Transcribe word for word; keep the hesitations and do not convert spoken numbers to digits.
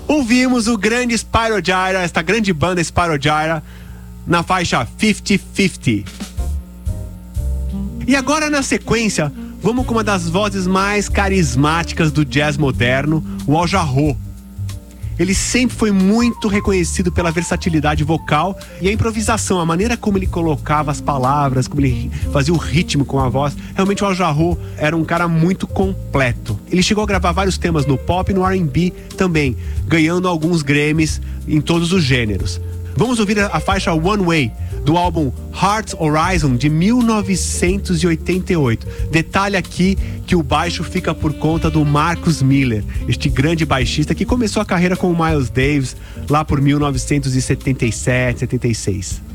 Ouvimos o grande Spyro Gyra, esta grande banda Spyro Gyra, na faixa cinquenta cinquenta. E agora na sequência, vamos com uma das vozes mais carismáticas do jazz moderno, o Al Jarreau. Ele sempre foi muito reconhecido pela versatilidade vocal e a improvisação, a maneira como ele colocava as palavras, como ele fazia o ritmo com a voz. Realmente o Al Jarreau era um cara muito completo. Ele chegou a gravar vários temas no pop e no R and B também, ganhando alguns Grammys em todos os gêneros. Vamos ouvir a faixa One Way, do álbum Heart Horizon, de mil novecentos e oitenta e oito. Detalhe aqui que o baixo fica por conta do Marcus Miller, este grande baixista que começou a carreira com o Miles Davis lá por mil novecentos e setenta e sete, setenta e seis.